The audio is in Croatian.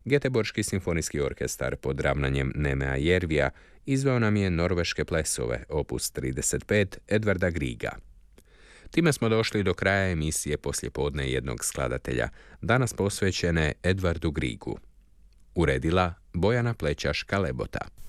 Göteborški simfonijski orkestar pod ravnanjem Nemea Järvija izveo nam je norveške plesove, opus 35 Edvarda Griega. Time smo došli do kraja emisije Poslijepodne jednog skladatelja, danas posvećene Edvardu Griegu. Uredila Bojana Plećaš-Kalebota.